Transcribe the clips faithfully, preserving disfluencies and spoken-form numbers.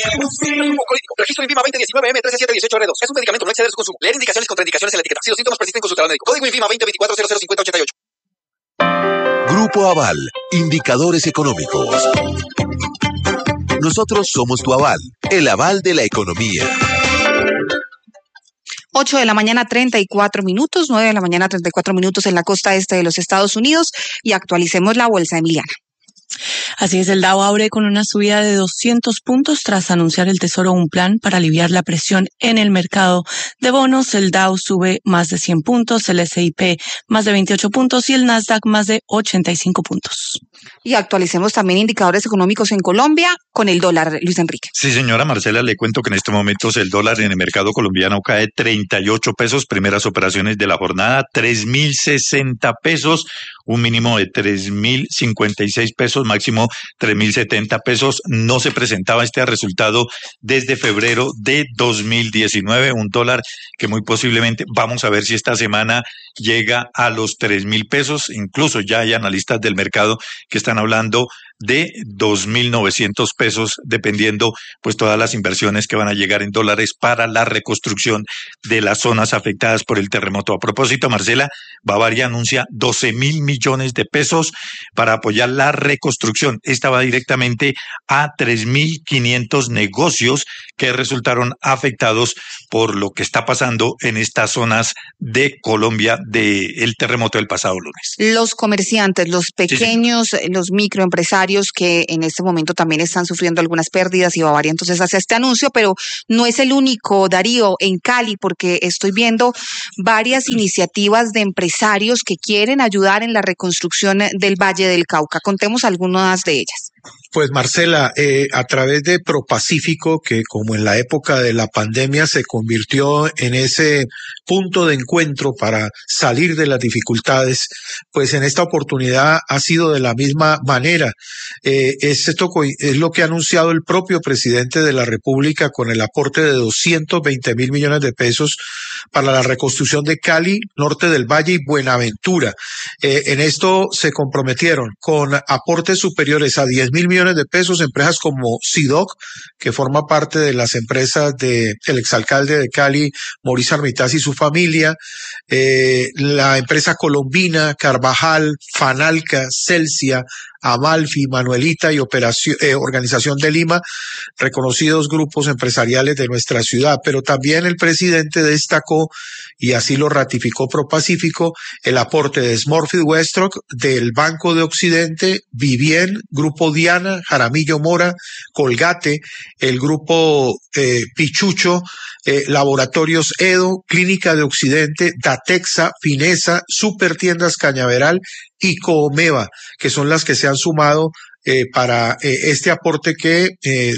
Político. Registro INVIMA veinte diecinueve M trece siete dieciocho R dos. Es un medicamento, no exceder su consumo. Leer indicaciones y contraindicaciones en la etiqueta. Si los síntomas persisten, consultar al médico. Código INVIMA veinte veinticuatro cero cero cincuenta ochenta y ocho. Grupo Aval, indicadores económicos. Nosotros somos tu aval, el aval de la economía. ocho de la mañana, treinta y cuatro minutos, nueve de la mañana, treinta y cuatro minutos en la costa este de los Estados Unidos, y actualicemos la bolsa, Emiliana. Así es, el Dow abre con una subida de doscientos puntos tras anunciar el Tesoro un plan para aliviar la presión en el mercado de bonos. El Dow sube más de cien puntos, el ese y pe más de veintiocho puntos y el Nasdaq más de ochenta y cinco puntos. Y actualicemos también indicadores económicos en Colombia con el dólar, Luis Enrique. Sí, señora Marcela, le cuento que en estos momentos el dólar en el mercado colombiano cae treinta y ocho pesos, primeras operaciones de la jornada, tres mil sesenta pesos, un mínimo de tres mil cincuenta y seis pesos, máximo tres mil setenta pesos. No se presentaba este resultado desde febrero de dos mil diecinueve, un dólar que muy posiblemente, vamos a ver si esta semana llega a los tres mil pesos, incluso ya hay analistas del mercado que están hablando de dos mil novecientos pesos, dependiendo pues todas las inversiones que van a llegar en dólares para la reconstrucción de las zonas afectadas por el terremoto. A propósito, Marcela, Bavaria anuncia doce mil millones de pesos para apoyar la reconstrucción. Esta va directamente a tres mil quinientos negocios que resultaron afectados por lo que está pasando en estas zonas de Colombia del terremoto del pasado lunes. Los comerciantes, los pequeños, sí, sí. los microempresarios que en este momento también están sufriendo algunas pérdidas, y Bavaria entonces hace este anuncio, pero no es el único, Darío, en Cali, porque estoy viendo varias iniciativas de empresarios que quieren ayudar en la reconstrucción del Valle del Cauca. Contemos algunas de ellas. Pues Marcela, eh, a través de ProPacífico, que como en la época de la pandemia se convirtió en ese punto de encuentro para salir de las dificultades, pues en esta oportunidad ha sido de la misma manera. Eh, esto es lo que ha anunciado el propio presidente de la República con el aporte de doscientos veinte mil millones de pesos para la reconstrucción de Cali, Norte del Valle y Buenaventura. Eh, en esto se comprometieron con aportes superiores a diez mil millones de pesos empresas como SIDOC, que forma parte de las empresas del exalcalde de Cali, Mauricio Armitaz, y su familia, eh, la empresa colombina, Carvajal, Fanalca, Celsia, Amalfi, Manuelita y Operación, eh, Organización de Lima, reconocidos grupos empresariales de nuestra ciudad. Pero también el presidente destacó, y así lo ratificó ProPacífico, el aporte de Smurfit Westrock, del Banco de Occidente, Vivien, Grupo Diana, Jaramillo Mora, Colgate, el Grupo eh, Pichucho, eh, Laboratorios Edo, Clínica de Occidente, Datexa, Finesa, Supertiendas Cañaveral y Coomeva, que son las que se han sumado eh, para eh, este aporte que eh,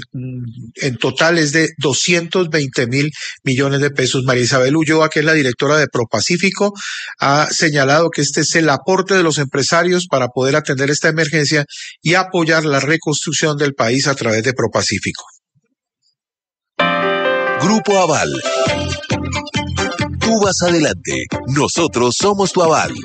en total es de doscientos veinte mil millones de pesos. María Isabel Ulloa, que es la directora de ProPacífico, ha señalado que este es el aporte de los empresarios para poder atender esta emergencia y apoyar la reconstrucción del país a través de ProPacífico. Grupo Aval. Tú vas adelante. Nosotros somos tu aval.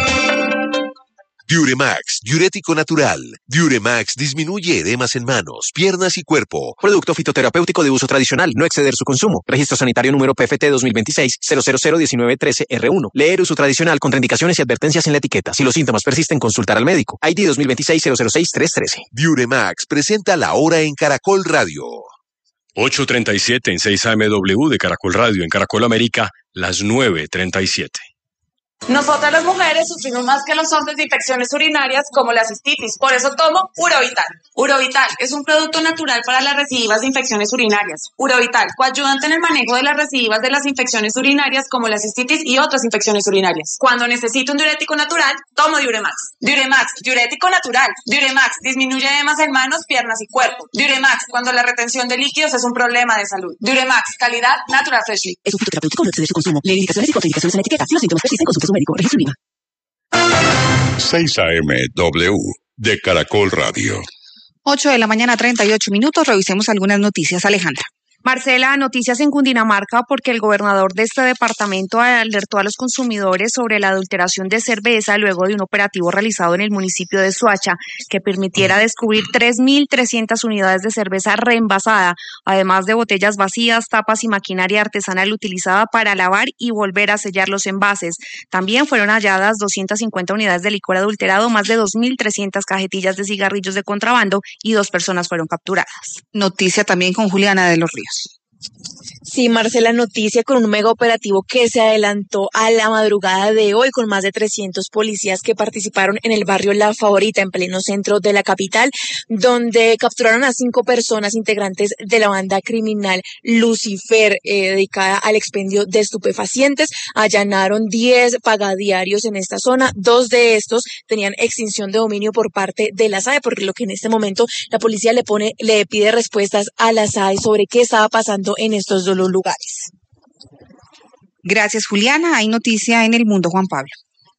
Duremax, diurético natural. Duremax disminuye edemas en manos, piernas y cuerpo. Producto fitoterapéutico de uso tradicional, no exceder su consumo. Registro sanitario número P F T dos mil veintiséis cero cero cero diecinueve trece R uno. Leer uso tradicional, contraindicaciones y advertencias en la etiqueta. Si los síntomas persisten, consultar al médico. I D dos mil veintiséis cero cero seis tres trece. Duremax presenta la hora en Caracol Radio. ocho treinta y siete en seis A M W de Caracol Radio, en Caracol América, las nueve treinta y siete. Nosotras las mujeres sufrimos más que los hombres de infecciones urinarias como la cistitis, por eso tomo Urovital. Urovital es un producto natural para las recidivas de infecciones urinarias. Urovital, coayudante en el manejo de las recidivas de las infecciones urinarias como la cistitis y otras infecciones urinarias. Cuando necesito un diurético natural, tomo Diuremax. Diuremax, diurético natural. Diuremax disminuye edemas en manos, piernas y cuerpo. Diuremax, cuando la retención de líquidos es un problema de salud. Diuremax, calidad Natural Freshly. Es un fitoterapéutico, no exceder su consumo. Leer indicaciones y contraindicaciones en la etiqueta. Si los síntomas persisten, consulte a su médico. Registro Lima. seis A M W de Caracol Radio. ocho de la mañana, treinta y ocho minutos. Revisemos algunas noticias, Alejandra. Marcela, noticias en Cundinamarca porque el gobernador de este departamento alertó a los consumidores sobre la adulteración de cerveza luego de un operativo realizado en el municipio de Soacha que permitiera descubrir tres mil trescientas unidades de cerveza reenvasada, además de botellas vacías, tapas y maquinaria artesanal utilizada para lavar y volver a sellar los envases. También fueron halladas doscientas cincuenta unidades de licor adulterado, más de dos mil trescientas cajetillas de cigarrillos de contrabando y dos personas fueron capturadas. Noticia también con Juliana de los Ríos. Sí, Marcela, noticia con un mega operativo que se adelantó a la madrugada de hoy con más de trescientos policías que participaron en el barrio La Favorita, en pleno centro de la capital, donde capturaron a cinco personas integrantes de la banda criminal Lucifer, eh, dedicada al expendio de estupefacientes. Allanaron diez pagadiarios en esta zona. Dos de estos tenían extinción de dominio por parte de la S A E, porque lo que en este momento la policía le pone, le pide respuestas a la S A E sobre qué estaba pasando en estos dos lugares. Gracias, Juliana. Hay noticia en el mundo, Juan Pablo.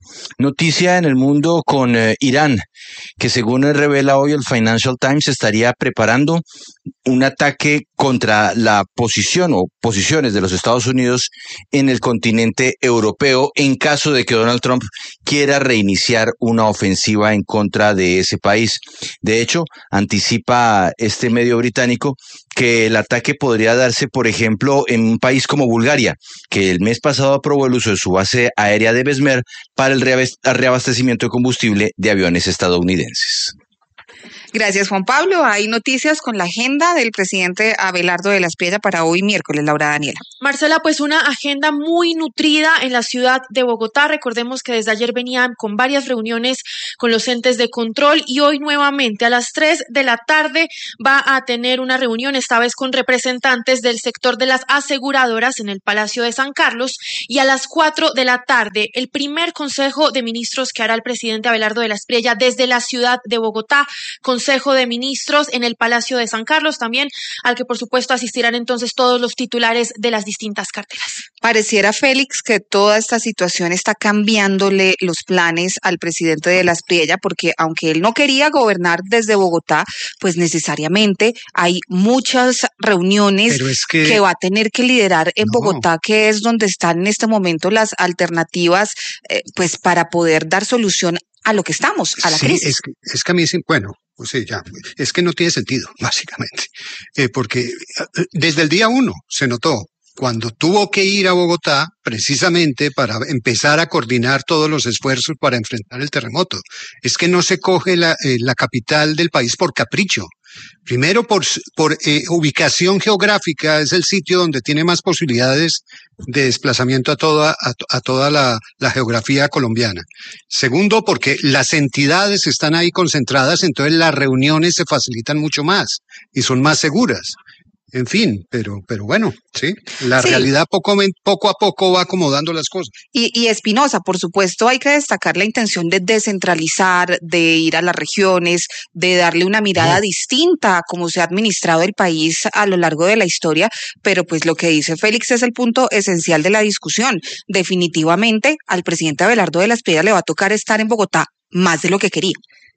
Noticia en el mundo con eh, Irán, que según revela hoy el Financial Times, estaría preparando un ataque contra la posición o posiciones de los Estados Unidos en el continente europeo en caso de que Donald Trump quiera reiniciar una ofensiva en contra de ese país. De hecho, anticipa este medio británico que el ataque podría darse, por ejemplo, en un país como Bulgaria, que el mes pasado aprobó el uso de su base aérea de Besmer para el reabastecimiento de combustible de aviones estadounidenses. Gracias, Juan Pablo. Hay noticias con la agenda del presidente Abelardo de la Espriella para hoy miércoles, Laura Daniela. Marcela, pues una agenda muy nutrida en la ciudad de Bogotá. Recordemos que desde ayer venían con varias reuniones con los entes de control y hoy nuevamente a las tres de la tarde va a tener una reunión, esta vez con representantes del sector de las aseguradoras en el Palacio de San Carlos, y a las cuatro de la tarde el primer consejo de ministros que hará el presidente Abelardo de la Espriella desde la ciudad de Bogotá. Consejo de Ministros en el Palacio de San Carlos también, al que por supuesto asistirán entonces todos los titulares de las distintas carteras. Pareciera, Félix, que toda esta situación está cambiándole los planes al presidente de la Espriella, porque aunque él no quería gobernar desde Bogotá, pues necesariamente hay muchas reuniones es que... que va a tener que liderar en no. Bogotá, que es donde están en este momento las alternativas eh, pues para poder dar solución a lo que estamos, a la sí, crisis. Es que, es que a mí, bueno, pues sí, ya, es que no tiene sentido, básicamente, eh, porque desde el día uno se notó, cuando tuvo que ir a Bogotá, precisamente para empezar a coordinar todos los esfuerzos para enfrentar el terremoto, es que no se coge la, eh, la capital del país por capricho. Primero, por, por eh, ubicación geográfica, es el sitio donde tiene más posibilidades de desplazamiento a toda, a, a toda la, la geografía colombiana. Segundo, porque las entidades están ahí concentradas, entonces las reuniones se facilitan mucho más y son más seguras. En fin, pero, pero bueno, sí, la sí. realidad poco, poco a poco va acomodando las cosas. Y, y Espinosa, por supuesto, hay que destacar la intención de descentralizar, de ir a las regiones, de darle una mirada no. distinta a cómo se ha administrado el país a lo largo de la historia, pero pues lo que dice Félix es el punto esencial de la discusión. Definitivamente al presidente Abelardo de la Espriella le va a tocar estar en Bogotá más de lo que quería.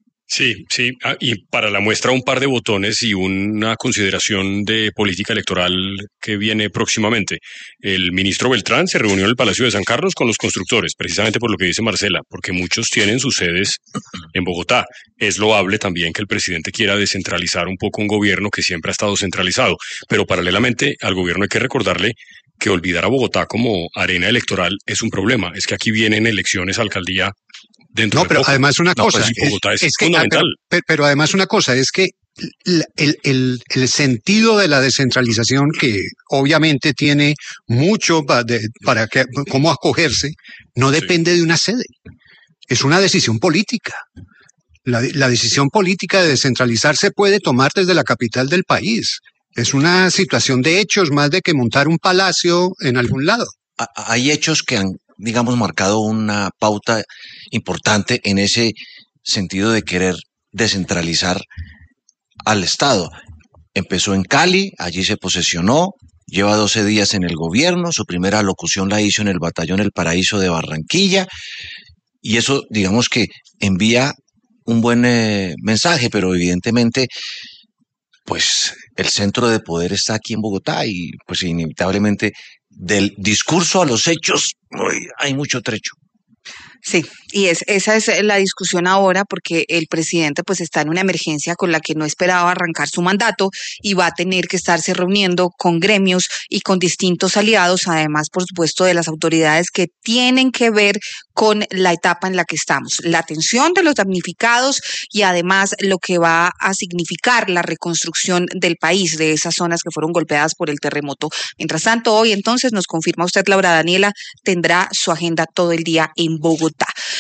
Sí, sí, ah, y para la muestra un par de botones y una consideración de política electoral que viene próximamente. El ministro Beltrán se reunió en el Palacio de San Carlos con los constructores, precisamente por lo que dice Marcela, porque muchos tienen sus sedes en Bogotá. Es loable también que el presidente quiera descentralizar un poco un gobierno que siempre ha estado centralizado, pero paralelamente al gobierno hay que recordarle que olvidar a Bogotá como arena electoral es un problema. Es que aquí vienen elecciones a alcaldía dentro no, pero de poco. además una no, cosa, pues, Bogotá es, es que, fundamental. Pero, pero además una cosa es que el, el, el sentido de la descentralización, que obviamente tiene mucho para, de, para que, cómo acogerse, no depende sí. de una sede. Es una decisión política. La, la decisión política de descentralizar se puede tomar desde la capital del país. Es una situación de hechos más de que montar un palacio en algún lado. Hay hechos que han, digamos, marcado una pauta importante en ese sentido de querer descentralizar al Estado. Empezó en Cali, allí se posesionó, lleva doce días en el gobierno, su primera locución la hizo en el Batallón El Paraíso de Barranquilla, y eso, digamos que envía un buen eh, mensaje, pero evidentemente, pues el centro de poder está aquí en Bogotá y pues inevitablemente del discurso a los hechos uy, hay mucho trecho. Sí, y es, esa es la discusión ahora porque el presidente pues está en una emergencia con la que no esperaba arrancar su mandato y va a tener que estarse reuniendo con gremios y con distintos aliados, además por supuesto de las autoridades que tienen que ver con la etapa en la que estamos, la atención de los damnificados y además lo que va a significar la reconstrucción del país, de esas zonas que fueron golpeadas por el terremoto. Mientras tanto, hoy entonces nos confirma usted, Laura Daniela, tendrá su agenda todo el día en Bogotá.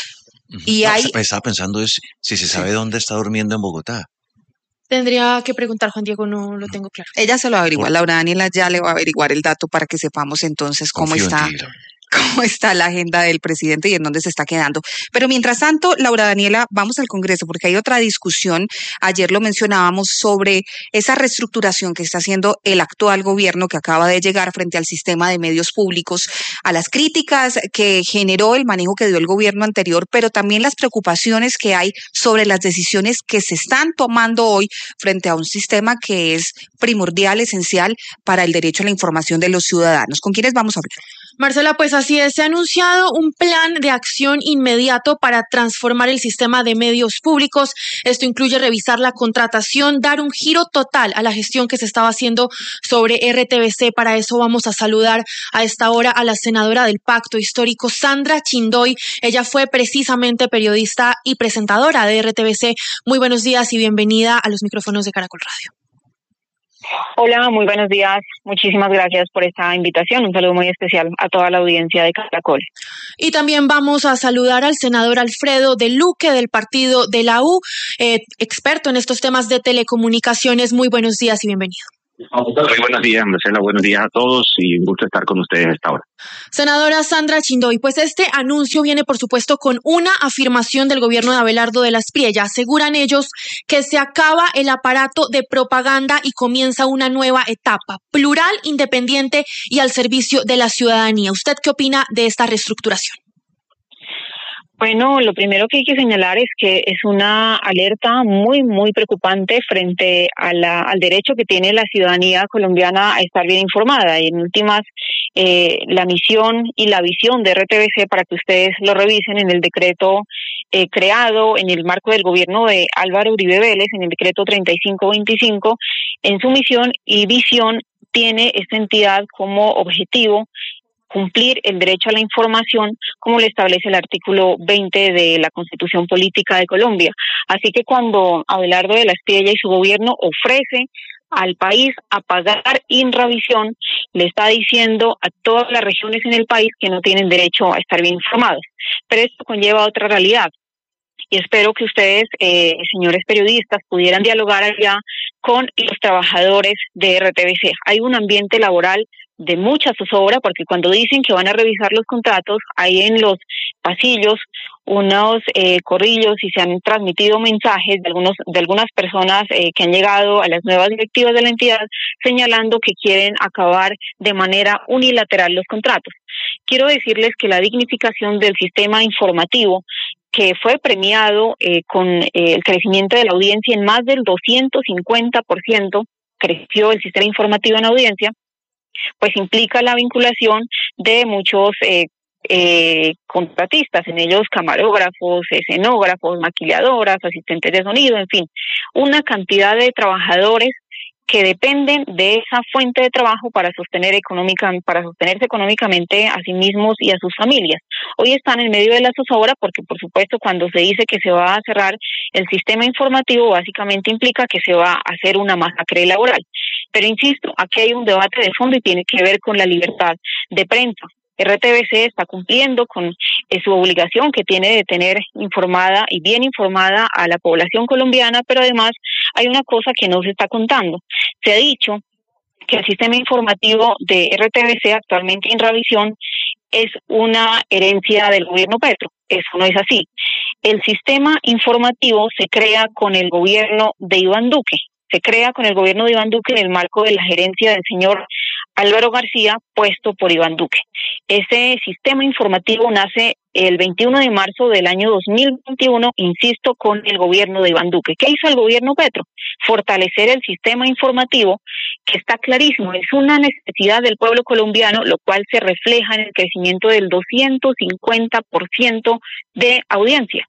Y no, hay... Estaba pensando es, si se sabe sí. dónde está durmiendo en Bogotá. Tendría que preguntar, Juan Diego, no lo tengo claro. Ella se lo averigua, Laura Daniela ya le va a averiguar el dato para que sepamos entonces cómo Confío está. En ti, cómo está la agenda del presidente y en dónde se está quedando. Pero mientras tanto, Laura Daniela, vamos al Congreso porque hay otra discusión, ayer lo mencionábamos, sobre esa reestructuración que está haciendo el actual gobierno que acaba de llegar frente al sistema de medios públicos, a las críticas que generó el manejo que dio el gobierno anterior, pero también las preocupaciones que hay sobre las decisiones que se están tomando hoy frente a un sistema que es primordial, esencial para el derecho a la información de los ciudadanos. ¿Con quiénes vamos a hablar? Marcela, pues así es, se ha anunciado un plan de acción inmediato para transformar el sistema de medios públicos. Esto incluye revisar la contratación, dar un giro total a la gestión que se estaba haciendo sobre R T V C. Para eso vamos a saludar a esta hora a la senadora del Pacto Histórico, Sandra Chindoy. Ella fue precisamente periodista y presentadora de R T V C. Muy buenos días y bienvenida a los micrófonos de Caracol Radio. Hola, muy buenos días. Muchísimas gracias por esta invitación. Un saludo muy especial a toda la audiencia de Caracol. Y también vamos a saludar al senador Alfredo de Luque del partido de la U, eh, experto en estos temas de telecomunicaciones. Muy buenos días y bienvenido. Muy buenos días, Marcela. Buenos días a todos y un gusto estar con ustedes a esta hora. Senadora Sandra Chindoy, pues este anuncio viene, por supuesto, con una afirmación del gobierno de Abelardo de las Priella. Aseguran ellos que se acaba el aparato de propaganda y comienza una nueva etapa, plural, independiente y al servicio de la ciudadanía. ¿Usted qué opina de esta reestructuración? Bueno, lo primero que hay que señalar es que es una alerta muy, muy preocupante frente a la, al derecho que tiene la ciudadanía colombiana a estar bien informada. Y en últimas, eh, la misión y la visión de R T V C, para que ustedes lo revisen en el decreto eh, creado en el marco del gobierno de Álvaro Uribe Vélez, en el decreto treinta y cinco veinticinco, en su misión y visión tiene esta entidad como objetivo cumplir el derecho a la información como le establece el artículo veinte de la Constitución Política de Colombia. Así que cuando Abelardo de la Priella y su gobierno ofrece al país apagar Inravisión, le está diciendo a todas las regiones en el país que no tienen derecho a estar bien informados. Pero esto conlleva otra realidad. Y espero que ustedes, eh, señores periodistas, pudieran dialogar allá con los trabajadores de R T V C. Hay un ambiente laboral de mucha zozobra, porque cuando dicen que van a revisar los contratos, hay en los pasillos unos eh, corrillos y se han transmitido mensajes de algunos de algunas personas eh, que han llegado a las nuevas directivas de la entidad señalando que quieren acabar de manera unilateral los contratos. Quiero decirles que la dignificación del sistema informativo, que fue premiado eh, con eh, el crecimiento de la audiencia en más del doscientos cincuenta por ciento, creció el sistema informativo en audiencia, pues implica la vinculación de muchos eh, eh, contratistas, en ellos camarógrafos, escenógrafos, maquilladoras, asistentes de sonido, en fin, una cantidad de trabajadores que dependen de esa fuente de trabajo para sostener económica, para sostenerse económicamente a sí mismos y a sus familias. Hoy están en medio de la zozobra porque, por supuesto, cuando se dice que se va a cerrar el sistema informativo, básicamente implica que se va a hacer una masacre laboral. Pero insisto, aquí hay un debate de fondo y tiene que ver con la libertad de prensa. R T V C está cumpliendo con eh, su obligación que tiene de tener informada y bien informada a la población colombiana, pero además hay una cosa que no se está contando. Se ha dicho que el sistema informativo de R T V C, actualmente Inravisión, es una herencia del gobierno Petro. Eso no es así. El sistema informativo se crea con el gobierno de Iván Duque. Se crea con el gobierno de Iván Duque en el marco de la gerencia del señor Álvaro García, puesto por Iván Duque. Ese sistema informativo nace el veintiuno de marzo del año dos mil veintiuno, insisto, con el gobierno de Iván Duque. ¿Qué hizo el gobierno Petro? Fortalecer el sistema informativo, que está clarísimo, es una necesidad del pueblo colombiano, lo cual se refleja en el crecimiento del doscientos cincuenta por ciento de audiencia.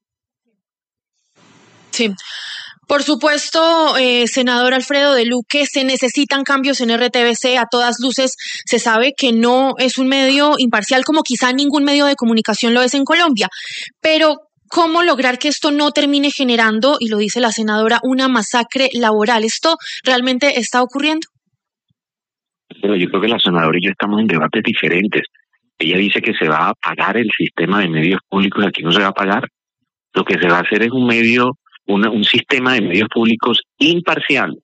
Sí. Por supuesto, eh, senador Alfredo de Luque, se necesitan cambios en R T V C. A todas luces se sabe que no es un medio imparcial como quizá ningún medio de comunicación lo es en Colombia. Pero, ¿cómo lograr que esto no termine generando, y lo dice la senadora, una masacre laboral? ¿Esto realmente está ocurriendo? Bueno, yo creo que la senadora y yo estamos en debates diferentes. Ella dice que se va a pagar el sistema de medios públicos, aquí no se va a pagar. Lo que se va a hacer es un medio Una, un sistema de medios públicos imparcial,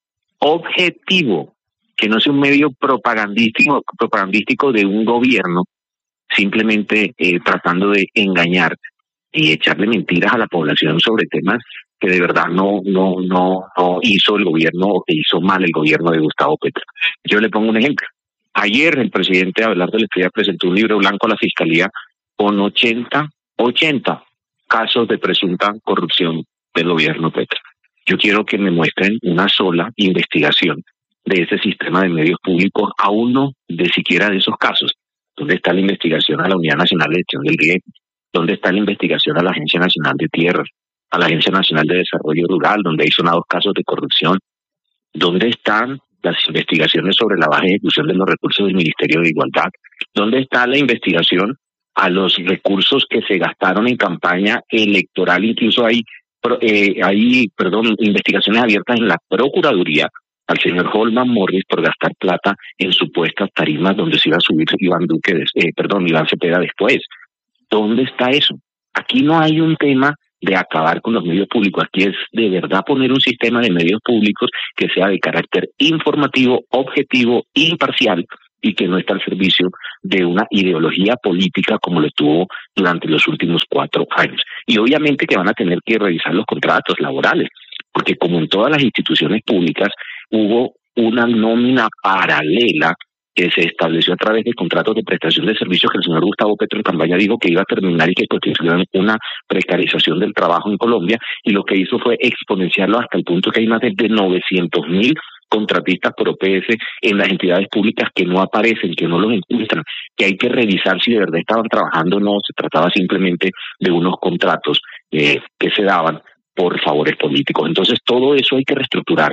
objetivo, que no sea un medio propagandístico, propagandístico de un gobierno, simplemente eh, tratando de engañar y echarle mentiras a la población sobre temas que de verdad no, no, no, no hizo el gobierno o que hizo mal el gobierno de Gustavo Petro. Yo le pongo un ejemplo. Ayer el presidente Abelardo Estrella presentó un libro blanco a la Fiscalía con ochenta, ochenta casos de presunta corrupción del gobierno Petro. Yo quiero que me muestren una sola investigación de ese sistema de medios públicos a uno de siquiera de esos casos. ¿Dónde está la investigación a la Unidad Nacional de Gestión del Riego? ¿Dónde está la investigación a la Agencia Nacional de Tierras? ¿A la Agencia Nacional de Desarrollo Rural, donde hay sonados casos de corrupción? ¿Dónde están las investigaciones sobre la baja ejecución de los recursos del Ministerio de Igualdad? ¿Dónde está la investigación a los recursos que se gastaron en campaña electoral? Incluso hay Eh, hay, perdón, investigaciones abiertas en la Procuraduría al señor Holman Morris por gastar plata en supuestas tarimas donde se iba a subir Iván Duque, eh, perdón, Iván Cepeda después. ¿Dónde está eso? Aquí no hay un tema de acabar con los medios públicos, aquí es de verdad poner un sistema de medios públicos que sea de carácter informativo, objetivo, imparcial, y que no está al servicio de una ideología política como lo estuvo durante los últimos cuatro años. Y obviamente que van a tener que revisar los contratos laborales, porque como en todas las instituciones públicas, hubo una nómina paralela que se estableció a través de contratos de prestación de servicios que el señor Gustavo Petro en campaña dijo que iba a terminar y que constituían una precarización del trabajo en Colombia, y lo que hizo fue exponenciarlo hasta el punto que hay más de novecientos mil contratistas por O P S en las entidades públicas que no aparecen, que no los encuentran, que hay que revisar si de verdad estaban trabajando o no, se trataba simplemente de unos contratos eh, que se daban por favores políticos. Entonces todo eso hay que reestructurar.